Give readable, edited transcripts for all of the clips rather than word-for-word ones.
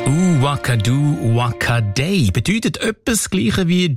Wakadu, Wakadei bedeutet etwas das Gleiche wie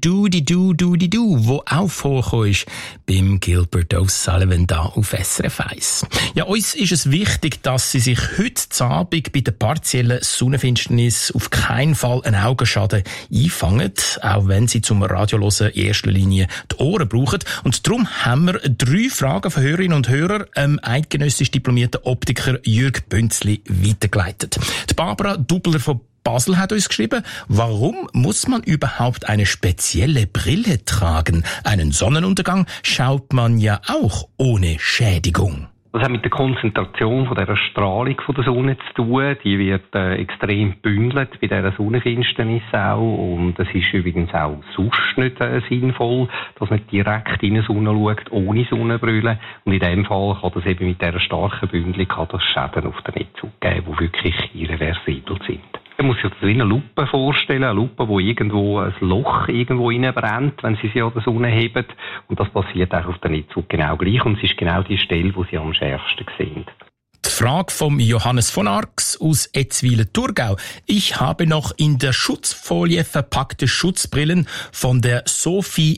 Du, wo auch vorgekommen ist beim Gilbert O'Sullivan da auf SRF 1. Ja, uns ist es wichtig, dass Sie sich heute Abend bei der partiellen Sonnenfinsternis auf keinen Fall einen Augenschaden einfangen, auch wenn Sie zum Radiohören in erster Linie die Ohren brauchen. Und darum haben wir 3 Fragen von Hörerinnen und Hörern eidgenössisch diplomierten Optiker Jürg Bünzli weitergeleitet. Die Barbara Dubler von Basel hat uns geschrieben, warum muss man überhaupt eine spezielle Brille tragen? Einen Sonnenuntergang schaut man ja auch ohne Schädigung. Das hat mit der Konzentration von dieser Strahlung von der Sonne zu tun. Die wird extrem gebündelt bei dieser Sonnenfinsternis auch. Und es ist übrigens auch sonst nicht sinnvoll, dass man direkt in die Sonne schaut, ohne Sonnenbrille. Und in dem Fall kann das eben mit dieser starken Bündelung Schäden auf den Netzhaut geben, die wirklich irreversibel sind. Man muss sich das wie eine Lupe vorstellen, eine Lupe, wo irgendwo ein Loch irgendwo reinbrennt, wenn Sie sie an der Sonne heben. Und das passiert auch auf der Netzhaut genau gleich. Und es ist genau die Stelle, wo Sie am schärfsten sehen. Die Frage vom Johannes von Arx aus Etzwiler-Thurgau. Ich habe noch in der Schutzfolie verpackte Schutzbrillen von der Sophie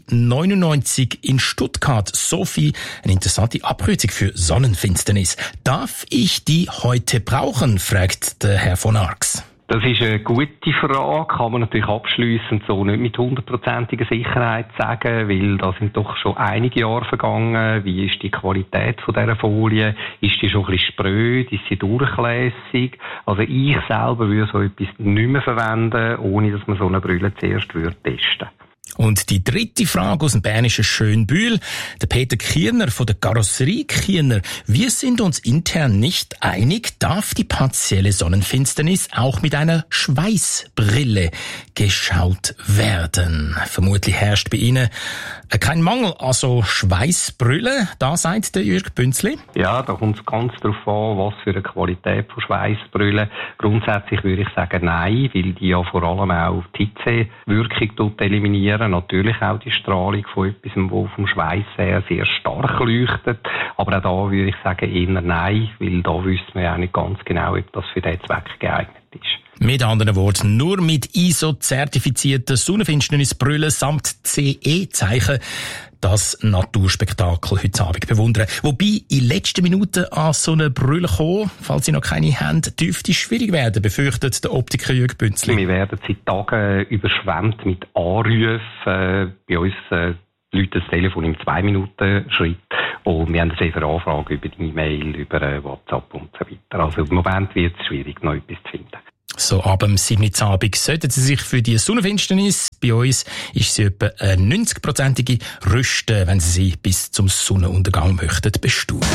99 in Stuttgart. Sophie, eine interessante Abkürzung für Sonnenfinsternis. Darf ich die heute brauchen? Fragt der Herr von Arx. Das ist eine gute Frage, kann man natürlich abschliessend so nicht mit 100%iger Sicherheit sagen, weil da sind doch schon einige Jahre vergangen. Wie ist die Qualität von dieser Folie? Ist die schon ein bisschen spröd? Ist sie durchlässig? Also ich selber würde so etwas nicht mehr verwenden, ohne dass man so eine Brille zuerst testen würde. Und die 3. Frage aus dem bernischen Schönbühl. Der Peter Kierner von der Karosserie Kierner. Wir sind uns intern nicht einig, darf die partielle Sonnenfinsternis auch mit einer Schweißbrille geschaut werden? Vermutlich herrscht bei Ihnen kein Mangel, also Schweißbrille. Da sagt der Jürg Bünzli. Ja, da kommt es ganz darauf an, was für eine Qualität von Schweißbrille. Grundsätzlich würde ich sagen nein, weil die ja vor allem auch die Hitzewirkung eliminieren. Natürlich auch die Strahlung von etwas, wo vom Schweiß her sehr stark leuchtet. Aber auch da würde ich sagen eher nein, weil da wüsste man ja nicht ganz genau, ob das für diesen Zweck geeignet ist. Mit anderen Worten, nur mit ISO-zertifizierten Sonnenfinsternisbrillen samt CE-Zeichen das Naturspektakel heute Abend bewundern. Wobei in letzten Minuten an so eine Brille kommen, falls Sie noch keine haben, dürfte schwierig werden, befürchtet der Optiker Jürg Bünzli. Wir werden seit Tagen überschwemmt mit Anrufen. Bei uns läutet das Telefon im 2-Minuten-Schritt. Und wir haben sehr viele Anfragen über die E-Mail, über WhatsApp und so weiter. Also im Moment wird es schwierig, noch etwas zu finden. So ab dem 7. Abend sollten Sie sich für die Sonnenfinsternis, bei uns ist sie etwa eine 90%ige, rüsten, wenn Sie sie bis zum Sonnenuntergang möchten bestaunen.